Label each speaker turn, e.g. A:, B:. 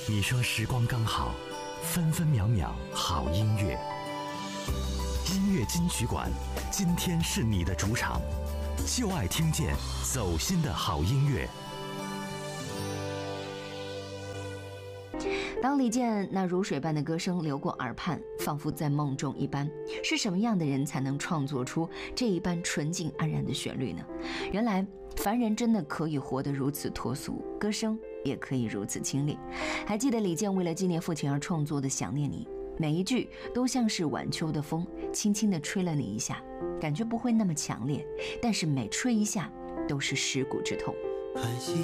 A: 你说时光刚好，分分秒秒好音乐。音乐金曲馆，今天是你的主场，就爱听见走心的好音乐。
B: 当李健那如水般的歌声流过耳畔，仿佛在梦中一般，是什么样的人才能创作出这一般纯净安然的旋律呢？原来凡人真的可以活得如此脱俗，歌声也可以如此清丽。还记得李健为了纪念父亲而创作的《想念你》，每一句都像是晚秋的风，轻轻地吹了你一下，感觉不会那么强烈，但是每吹一下都是蚀骨之痛。
C: 看夕